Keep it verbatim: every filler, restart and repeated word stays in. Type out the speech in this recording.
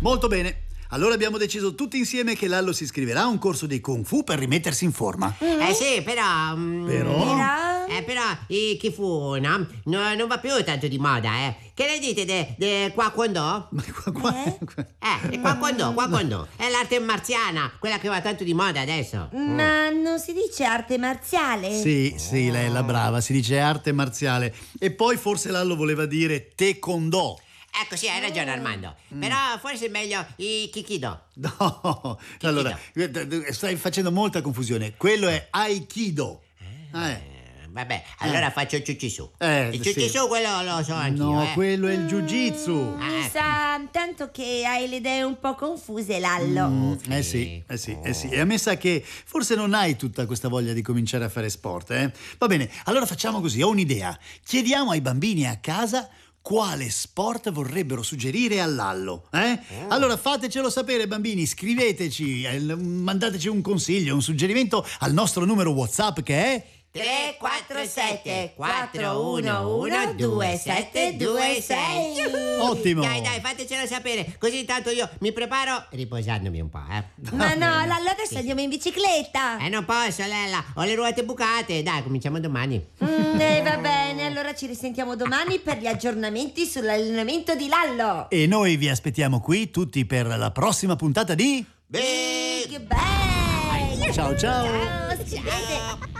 Molto bene. Allora abbiamo deciso tutti insieme che Lallo si iscriverà a un corso di Kung Fu per rimettersi in forma. Mm. Eh sì, però... Mm, Però? Però, eh, però il Kifu, no? no? Non va più tanto di moda, eh. Che ne dite de, de Kwakwondo? Ma qua, qua, Eh? Eh, Kwakwondo, Kwakwondo. È l'arte marziana, quella che va tanto di moda adesso. Ma non si dice arte marziale? Sì, sì, lei è la brava, si dice arte marziale. E poi forse Lallo voleva dire Taekwondo. Ecco, sì, hai ragione Armando. Mm. Però forse è meglio il Kikido. No, allora, stai facendo molta confusione. Quello è Aikido. Eh. Eh, vabbè, allora Eh. faccio il Ciucisu. Eh, il sì. Ciucisu quello lo so anch'io, No, eh. quello è il Jiu-Jitsu. Mi sa tanto che hai le idee un po' confuse, Lallo. Mm, eh sì, eh sì, eh sì. E a me sa che forse non hai tutta questa voglia di cominciare a fare sport, eh? Va bene, allora facciamo così, ho un'idea. Chiediamo ai bambini a casa quale sport vorrebbero suggerire a Lallo, eh? Oh. Allora fatecelo sapere, bambini, scriveteci, eh, mandateci un consiglio, un suggerimento al nostro numero WhatsApp che è tre quattro sette quattro uno uno due sette due sei. Ottimo. Dai, dai, fatecelo sapere, così intanto io mi preparo riposandomi un po', eh. Ma no, Lallo, adesso andiamo in bicicletta. Eh, non posso, Lella, ho le ruote bucate. Dai, cominciamo domani. Mm, eh, va bene, allora ci risentiamo domani per gli aggiornamenti sull'allenamento di Lallo. E noi vi aspettiamo qui tutti per la prossima puntata di Big Bang! Ciao ciao. Ciao, si vede.